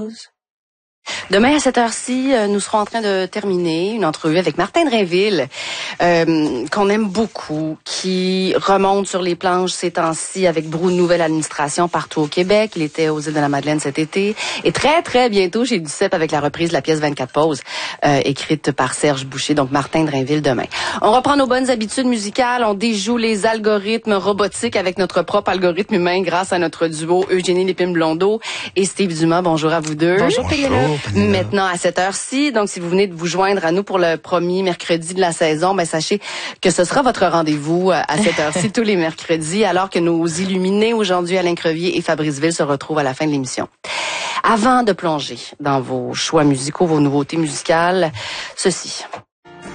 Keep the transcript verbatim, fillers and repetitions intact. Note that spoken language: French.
pause. Demain à cette heure-ci, nous serons en train de terminer une entrevue avec Martin Drainville, euh, qu'on aime beaucoup, qui remonte sur les planches ces temps-ci avec beaucoup de nouvelles administrations partout au Québec. Il était aux Îles de la Madeleine cet été. Et très, très bientôt chez Duceppe avec la reprise de la pièce vingt-quatre pauses, euh, écrite par Serge Boucher. Donc Martin Drainville demain. On reprend nos bonnes habitudes musicales. On déjoue les algorithmes robotiques avec notre propre algorithme humain grâce à notre duo Eugénie Lépine-Blondeau et Steve Dumas. Bonjour à vous deux. Bonjour, Pénélope. Maintenant, à cette heure-ci, donc si vous venez de vous joindre à nous pour le premier mercredi de la saison, ben sachez que ce sera votre rendez-vous à cette heure-ci tous les mercredis, alors que nos illuminés aujourd'hui, Alain Crevier et Fabrice Ville, se retrouvent à la fin de l'émission. Avant de plonger dans vos choix musicaux, vos nouveautés musicales, ceci.